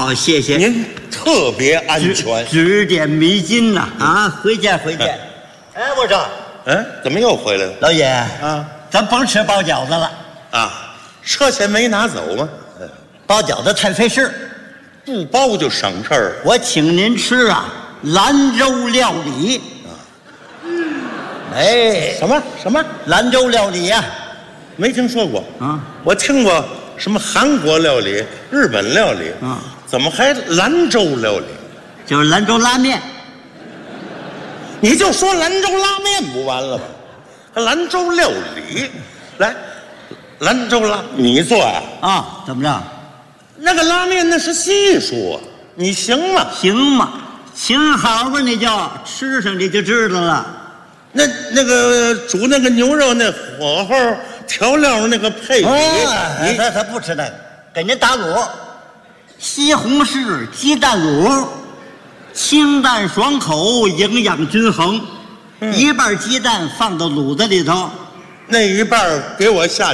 好，谢谢您特别安全。 指点迷津呐！啊，回见回见。哎，我说， 怎么又回来了？ 老爷啊， 咱甭吃包饺子了啊，车钱没拿走吗？ 包饺子太费事， 不包就省事儿。 我请您吃啊兰州料理。哎， 什么？ 兰州料理呀？ 没听说过啊？ 我听过什么韩国料理、日本料理啊？ 怎么还兰州料理？ 就是兰州拉面。 你就说兰州拉面不完了吗？还兰州料理，来，兰州拉你做啊？ 啊，怎么着？ 那个拉面那是技术啊，你行吗？ 行吗？行好吧，你就吃上你就知道了。 那个煮那个牛肉那火候调料那个配比， 他不吃那个，给您打卤，西红柿鸡蛋卤，清淡爽口，营养均衡，一半鸡蛋放到卤子里头， 那一半给我下